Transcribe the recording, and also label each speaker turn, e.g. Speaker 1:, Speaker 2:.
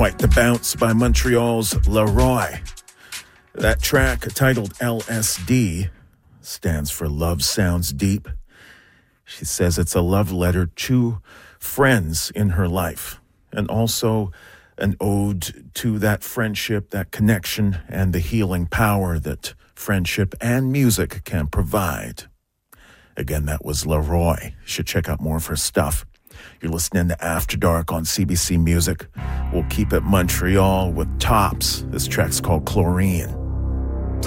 Speaker 1: Quite the Bounce by Montreal's Leroy. That track, titled LSD, stands for Love Sounds Deep. She says it's a love letter to friends in her life, and also an ode to that friendship, that connection, and the healing power that friendship and music can provide. Again, that was Leroy. You should check out more of her stuff. You're listening to After Dark on CBC Music. We'll keep it Montreal with Tops. This track's called Chlorine.